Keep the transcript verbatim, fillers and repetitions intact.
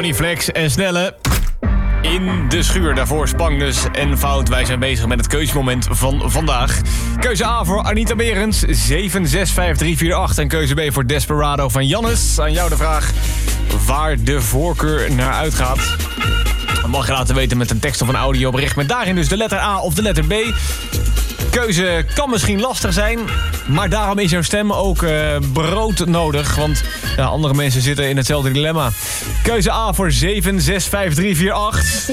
Ronnie Flex en Snelle. In de schuur, daarvoor Spangnus en Fout. Wij zijn bezig met het keuzemoment van vandaag. Keuze A voor Anita Berends, zeven zes vijf drie vier acht. En keuze B voor Desperado van Jannes. Aan jou de vraag waar de voorkeur naar uitgaat. Dat mag je laten weten met een tekst of een audiobericht. Met daarin dus de letter A of de letter B. Keuze kan misschien lastig zijn, maar daarom is jouw stem ook uh, brood nodig. Want ja, andere mensen zitten in hetzelfde dilemma. Keuze A voor zeven zes vijf drie vier acht.